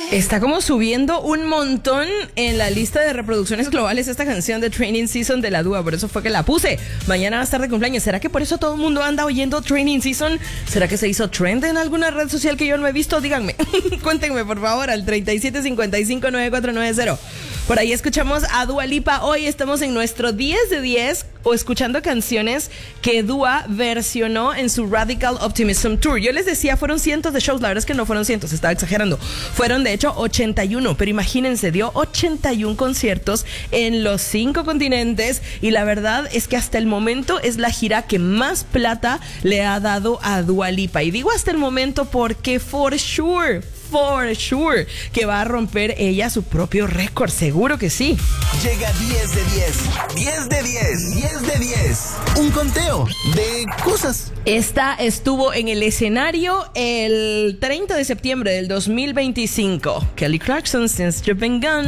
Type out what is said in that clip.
Está como subiendo un montón en la lista de reproducciones globales esta canción de Training Season de la Dua. Por eso fue que la puse. Mañana va a estar de cumpleaños. ¿Será que por eso todo el mundo anda oyendo Training Season? ¿Será que se hizo trend en alguna red social que yo no he visto? Díganme. Cuéntenme por favor al 37559490. Por ahí escuchamos a Dua Lipa. Hoy estamos en nuestro 10 de 10 o escuchando canciones que Dua versionó en su Radical Optimism Tour. Yo les decía, fueron cientos de shows. La verdad es que no fueron cientos, estaba exagerando. Fueron de hecho 81, pero imagínense, dio 81 conciertos en los 5 continentes y la verdad es que hasta el momento es la gira que más plata le ha dado a Dua Lipa. Y digo hasta el momento porque for sure que va a romper ella su propio récord, seguro que sí. Llega 10 de 10, 10 de 10, 10 de 10. Un conteo de cosas. Esta estuvo en el escenario el 30 de septiembre del 2025. Kelly Clarkson, Since You've Been Gone.